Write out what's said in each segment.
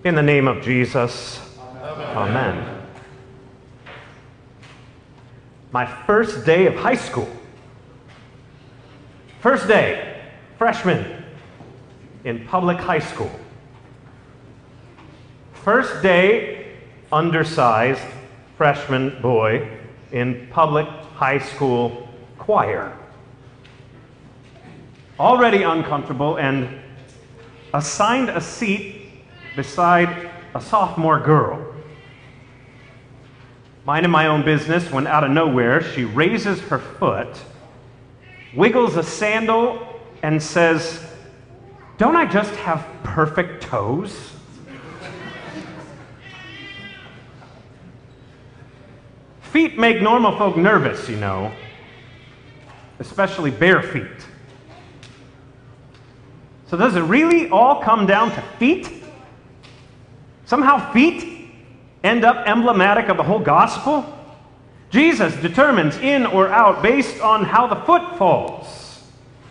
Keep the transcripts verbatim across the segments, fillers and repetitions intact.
In the name of Jesus, amen. Amen. My first day of high school. First day, freshman in public high school. First day, undersized freshman boy in public high school choir. Already uncomfortable and assigned a seat beside a sophomore girl. Minding my own business when out of nowhere she raises her foot, wiggles a sandal, and says, "Don't I just have perfect toes?" Feet make normal folk nervous, you know, especially bare feet. So does it really all come down to feet? Somehow feet end up emblematic of the whole gospel? Jesus determines in or out based on how the foot falls.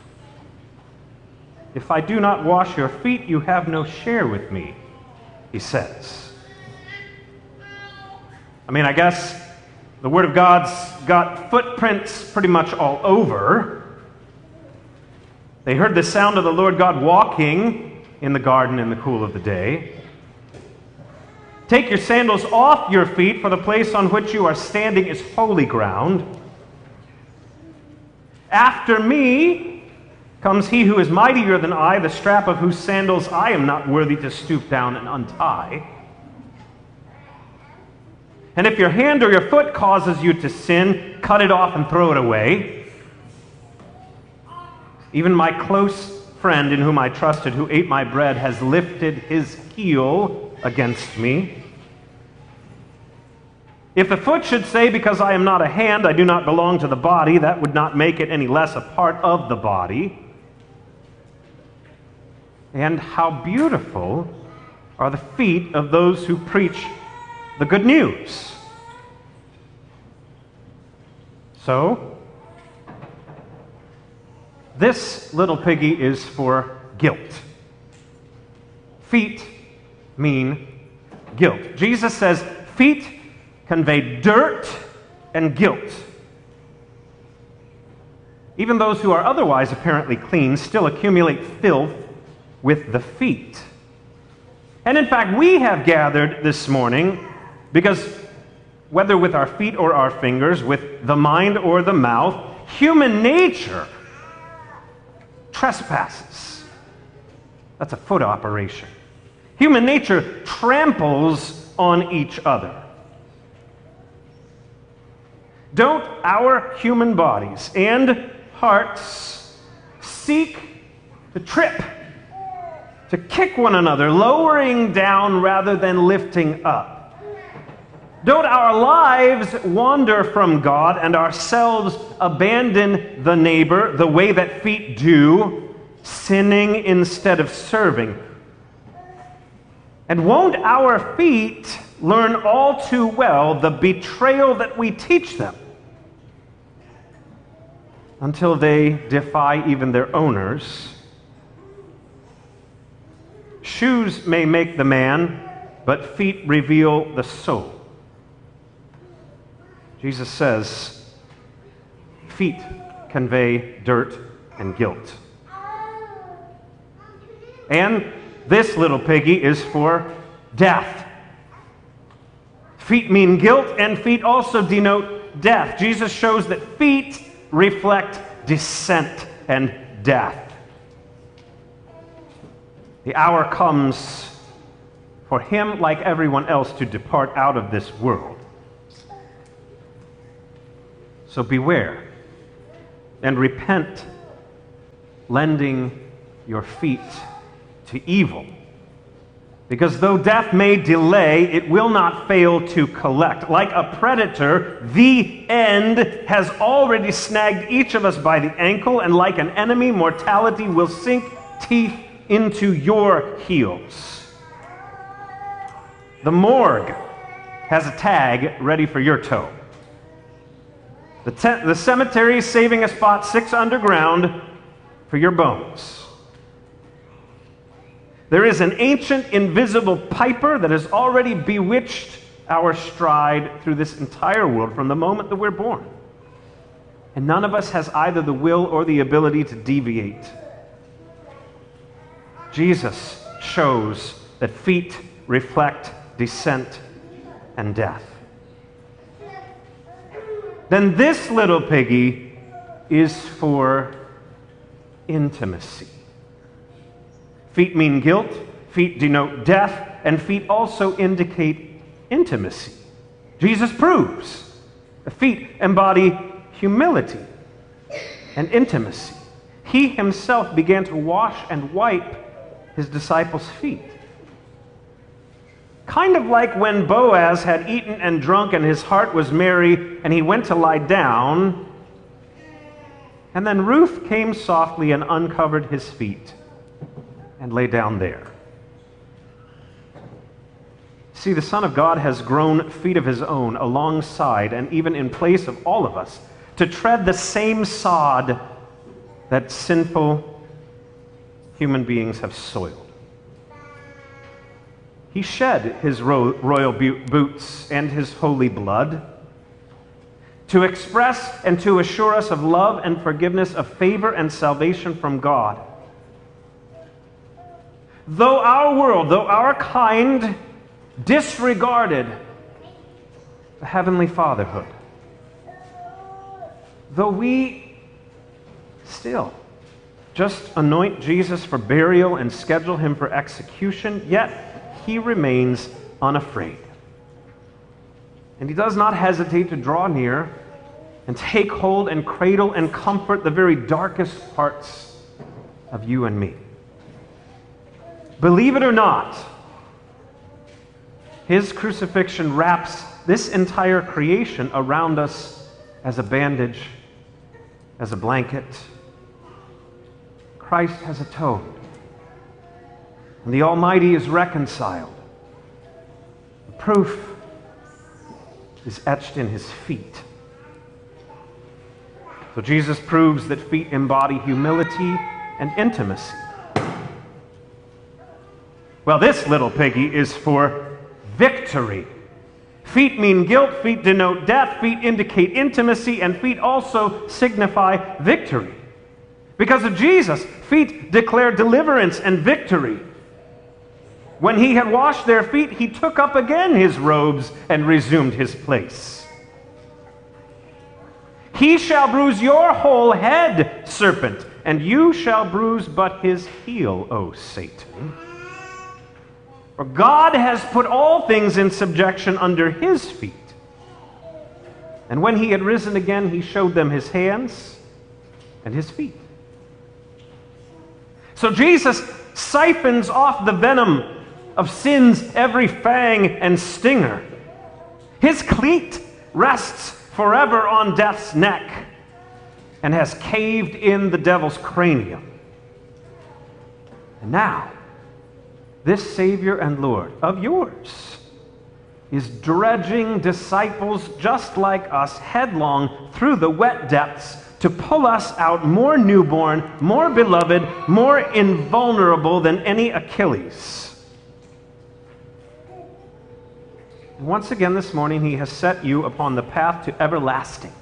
"If I do not wash your feet, you have no share with me," he says. I mean, I guess the Word of God's got footprints pretty much all over. They heard the sound of the Lord God walking in the garden in the cool of the day. "Take your sandals off your feet, for the place on which you are standing is holy ground. After me comes he who is mightier than I, the strap of whose sandals I am not worthy to stoop down and untie. And if your hand or your foot causes you to sin, cut it off and throw it away. Even my close friend in whom I trusted, who ate my bread, has lifted his heel against me. If the foot should say, because I am not a hand, I do not belong to the body, that would not make it any less a part of the body. And how beautiful are the feet of those who preach the good news." So, this little piggy is for guilt. Feet mean guilt. Jesus says feet convey dirt and guilt. Even those who are otherwise apparently clean still accumulate filth with the feet. And in fact, we have gathered this morning because whether with our feet or our fingers, with the mind or the mouth, human nature trespasses. That's a foot operation. Human nature tramples on each other. Don't our human bodies and hearts seek to trip, to kick one another, lowering down rather than lifting up? Don't our lives wander from God and ourselves abandon the neighbor the way that feet do, sinning instead of serving? And won't our feet learn all too well the betrayal that we teach them until they defy even their owners? Shoes may make the man, but feet reveal the soul. Jesus says, feet convey dirt and guilt. And this little piggy is for death. Feet mean guilt, and feet also denote death. Jesus shows that feet reflect descent and death. The hour comes for him, like everyone else, to depart out of this world. So beware and repent, lending your feet to evil. Because though death may delay, it will not fail to collect. Like a predator, the end has already snagged each of us by the ankle, and like an enemy, mortality will sink teeth into your heels. The morgue has a tag ready for your toe. The, te- the cemetery is saving a spot six underground for your bones. There is an ancient invisible piper that has already bewitched our stride through this entire world from the moment that we're born. And none of us has either the will or the ability to deviate. Jesus shows that feet reflect descent and death. Then this little piggy is for intimacy. Feet mean guilt, feet denote death, and feet also indicate intimacy. Jesus proves the feet embody humility and intimacy. He himself began to wash and wipe his disciples' feet. Kind of like when Boaz had eaten and drunk and his heart was merry and he went to lie down, and then Ruth came softly and uncovered his feet and lay down there. See, the Son of God has grown feet of his own alongside and even in place of all of us to tread the same sod that sinful human beings have soiled. He shed his ro- royal bu- boots and his holy blood to express and to assure us of love and forgiveness, of favor and salvation from God. Though our world, though our kind disregarded the heavenly fatherhood, though we still just anoint Jesus for burial and schedule him for execution, yet he remains unafraid. And he does not hesitate to draw near and take hold and cradle and comfort the very darkest parts of you and me. Believe it or not, his crucifixion wraps this entire creation around us as a bandage, as a blanket. Christ has atoned, and the Almighty is reconciled. The proof is etched in his feet. So Jesus proves that feet embody humility and intimacy. Well, this little piggy is for victory. Feet mean guilt, feet denote death, feet indicate intimacy, and feet also signify victory. Because of Jesus, feet declare deliverance and victory. When he had washed their feet, he took up again his robes and resumed his place. He shall bruise your whole head, serpent, and you shall bruise but his heel, O Satan. For God has put all things in subjection under his feet. And when he had risen again, he showed them his hands and his feet. So Jesus siphons off the venom of sin's every fang and stinger. His cleat rests forever on death's neck and has caved in the devil's cranium. And now, this Savior and Lord of yours is dredging disciples just like us headlong through the wet depths to pull us out more newborn, more beloved, more invulnerable than any Achilles. And once again this morning, he has set you upon the path to everlasting.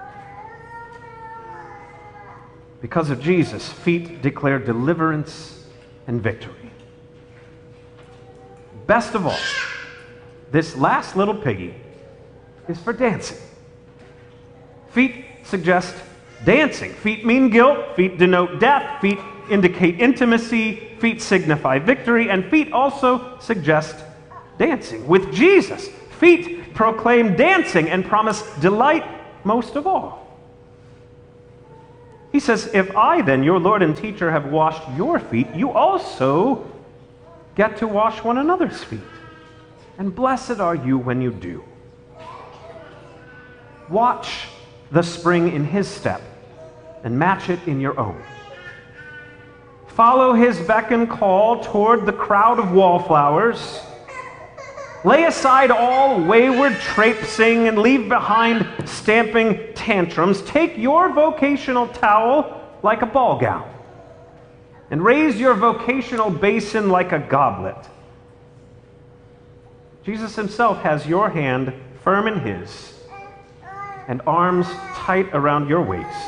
Because of Jesus, feet declare deliverance and victory. Best of all, this last little piggy is for dancing. Feet suggest dancing. Feet mean guilt, feet denote death, feet indicate intimacy, feet signify victory, and feet also suggest dancing. With Jesus, feet proclaim dancing and promise delight most of all. He says, if I then, your Lord and teacher, have washed your feet, you also get to wash one another's feet. And blessed are you when you do. Watch the spring in his step and match it in your own. Follow his beck and call toward the crowd of wallflowers. Lay aside all wayward traipsing and leave behind stamping tantrums. Take your vocational towel like a ball gown and raise your vocational basin like a goblet. Jesus himself has your hand firm in his and arms tight around your waist.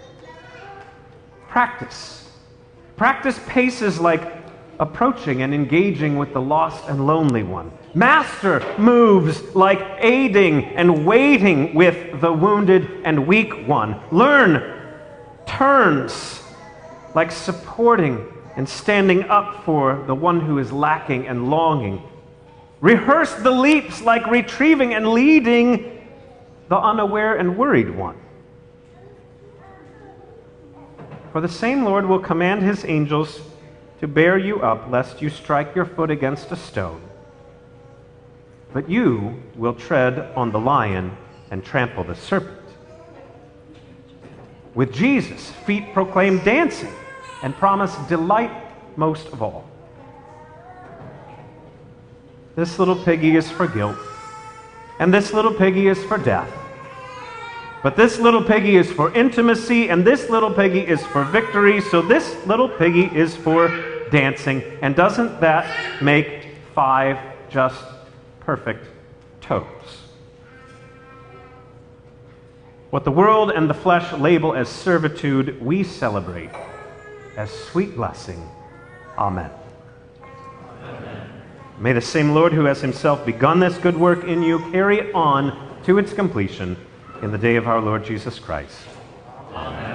Practice. Practice paces like approaching and engaging with the lost and lonely one. Master moves like aiding and waiting with the wounded and weak one. Learn turns like supporting and standing up for the one who is lacking and longing. Rehearse the leaps like retrieving and leading the unaware and worried one. For the same Lord will command his angels to bear you up, lest you strike your foot against a stone. But you will tread on the lion and trample the serpent. With Jesus, feet proclaim dancing and promise delight most of all. This little piggy is for guilt, and this little piggy is for death. But this little piggy is for intimacy, and this little piggy is for victory, so this little piggy is for dancing. And doesn't that make five just perfect toes? What the world and the flesh label as servitude, we celebrate as sweet blessing. Amen. Amen. May the same Lord who has himself begun this good work in you carry it on to its completion in the day of our Lord Jesus Christ. Amen.